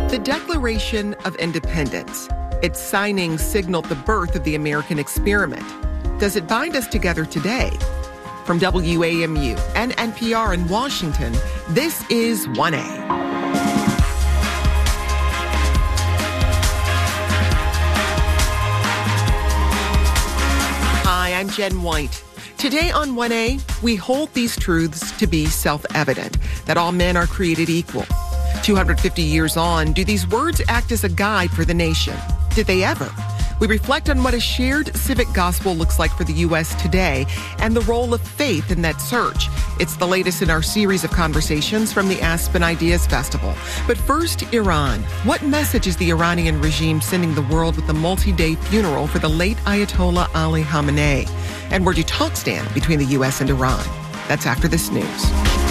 The Declaration of Independence. Its signing signaled the birth of the American experiment. Does it bind us together today? From WAMU and NPR in Washington, this is 1A. Hi, I'm Jen White. Today on 1A, we hold these truths to be self-evident, that all men are created equal. 250 years on, do these words act as a guide for the nation? Did they ever? We reflect on what a shared civic gospel looks like for the U.S. today and the role of faith in that search. It's the latest in our series of conversations from the Aspen Ideas Festival. But first, Iran. What message is the Iranian regime sending the world with a multi-day funeral for the late Ayatollah Ali Khamenei? And where do talks stand between the U.S. and Iran? That's after this news.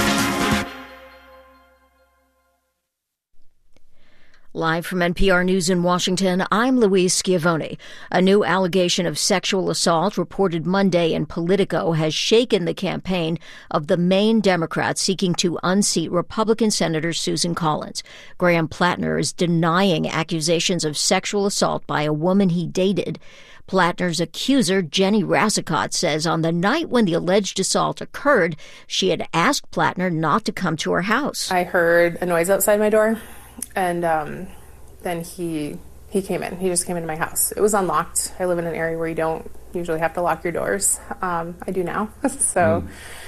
Live from NPR News in Washington, I'm Louise Schiavone. A new allegation of sexual assault reported Monday in Politico has shaken the campaign of the Maine Democrat seeking to unseat Republican Senator Susan Collins. Graham Plattner is denying accusations of sexual assault by a woman he dated. Plattner's accuser, Jenny Rassicot, says on the night when the alleged assault occurred, she had asked Plattner not to come to her house. I heard a noise outside my door. And then he came in. He just came into my house. It was unlocked. I live in an area where you don't usually have to lock your doors. I do now. So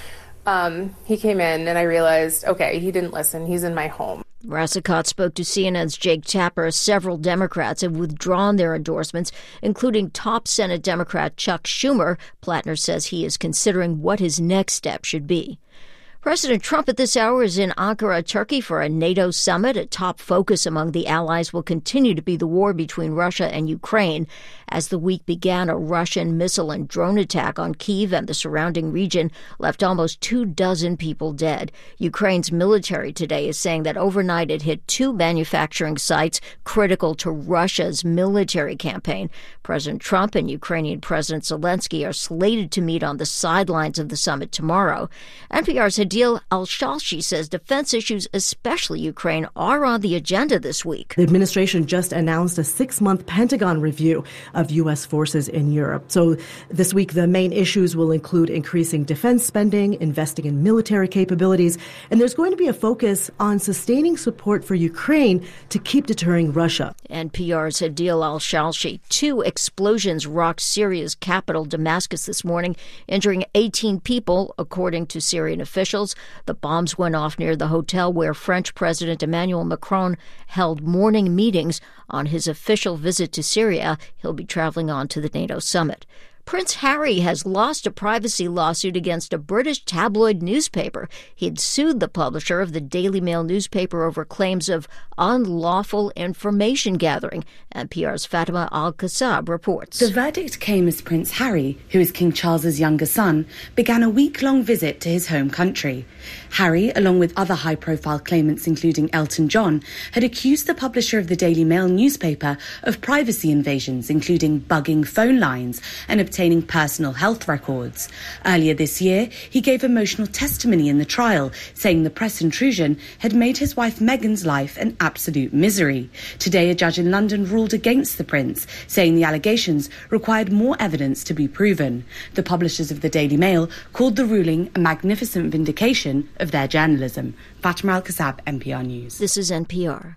he came in, and I realized, okay, he didn't listen. He's in my home. Rassicot spoke to CNN's Jake Tapper. Several Democrats have withdrawn their endorsements, including top Senate Democrat Chuck Schumer. Plattner says he is considering what his next step should be. President Trump at this hour is in Ankara, Turkey for a NATO summit. A top focus among the allies will continue to be the war between Russia and Ukraine. As the week began, a Russian missile and drone attack on Kyiv and the surrounding region left almost 24 people dead. Ukraine's military today is saying that overnight it hit 2 manufacturing sites critical to Russia's military campaign. President Trump and Ukrainian President Zelensky are slated to meet on the sidelines of the summit tomorrow. NPR's Adil Al-Shalshi says defense issues, especially Ukraine, are on the agenda this week. The administration just announced a 6-month Pentagon review of U.S. forces in Europe. So this week, the main issues will include increasing defense spending, investing in military capabilities, and there's going to be a focus on sustaining support for Ukraine to keep deterring Russia. NPR's Adil Al-Shalshi. 2 explosions rocked Syria's capital, Damascus, this morning, injuring 18 people, according to Syrian officials. The bombs went off near the hotel where French President Emmanuel Macron held morning meetings on his official visit to Syria. He'll be traveling on to the NATO summit. Prince Harry has lost a privacy lawsuit against a British tabloid newspaper. He had sued the publisher of the Daily Mail newspaper over claims of unlawful information gathering. NPR's Fatima Al-Qassab reports. The verdict came as Prince Harry, who is King Charles's younger son, began a week-long visit to his home country. Harry, along with other high-profile claimants including Elton John, had accused the publisher of the Daily Mail newspaper of privacy invasions, including bugging phone lines and obtaining personal health records. Earlier this year, he gave emotional testimony in the trial, saying the press intrusion had made his wife Meghan's life an absolute misery. Today, a judge in London ruled against the prince, saying the allegations required more evidence to be proven. The publishers of the Daily Mail called the ruling a magnificent vindication of their journalism. Fatima Al-Qassab, NPR News. This is NPR.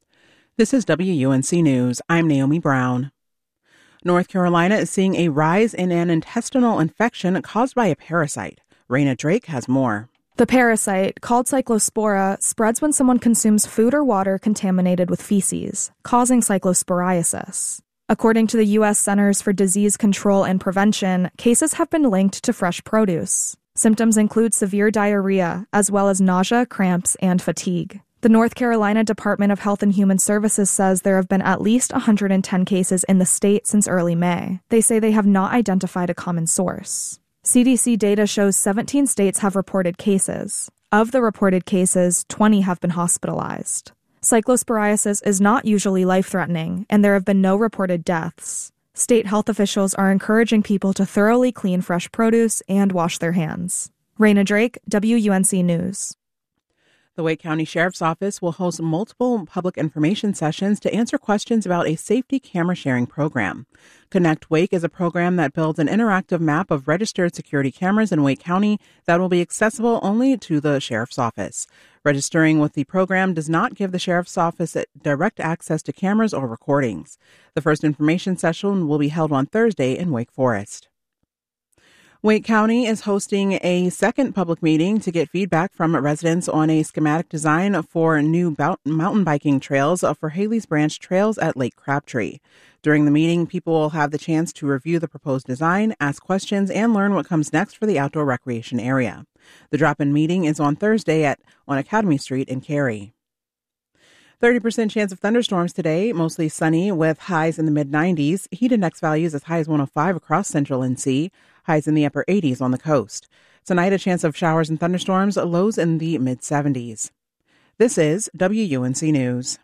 This is WUNC News. I'm Naomi Brown. North Carolina is seeing a rise in an intestinal infection caused by a parasite. Raina Drake has more. The parasite, called Cyclospora, spreads when someone consumes food or water contaminated with feces, causing cyclosporiasis. According to the U.S. Centers for Disease Control and Prevention, cases have been linked to fresh produce. Symptoms include severe diarrhea, as well as nausea, cramps, and fatigue. The North Carolina Department of Health and Human Services says there have been at least 110 cases in the state since early May. They say they have not identified a common source. CDC data shows 17 states have reported cases. Of the reported cases, 20 have been hospitalized. Cyclosporiasis is not usually life-threatening, and there have been no reported deaths. State health officials are encouraging people to thoroughly clean fresh produce and wash their hands. Raina Drake, WUNC News. The Wake County Sheriff's Office will host multiple public information sessions to answer questions about a safety camera sharing program. Connect Wake is a program that builds an interactive map of registered security cameras in Wake County that will be accessible only to the Sheriff's Office. Registering with the program does not give the Sheriff's Office direct access to cameras or recordings. The first information session will be held on Thursday in Wake Forest. Wake County is hosting a second public meeting to get feedback from residents on a schematic design for new mountain biking trails for Haley's Branch Trails at Lake Crabtree. During the meeting, people will have the chance to review the proposed design, ask questions, and learn what comes next for the outdoor recreation area. The drop-in meeting is on Thursday on Academy Street in Cary. 30% chance of thunderstorms today, mostly sunny with highs in the mid-90s. Heat index values as high as 105 across central NC, highs in the upper 80s on the coast. Tonight, a chance of showers and thunderstorms, lows in the mid-70s. This is WUNC News.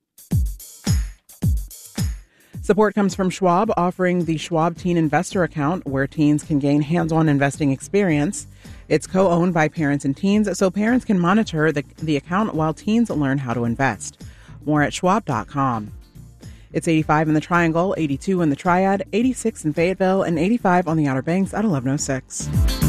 Support comes from Schwab, offering the Schwab Teen Investor Account, where teens can gain hands-on investing experience. It's co-owned by parents and teens, so parents can monitor the account while teens learn how to invest. More at schwab.com. It's 85 in the Triangle, 82 in the Triad, 86 in Fayetteville, and 85 on the Outer Banks at 1106.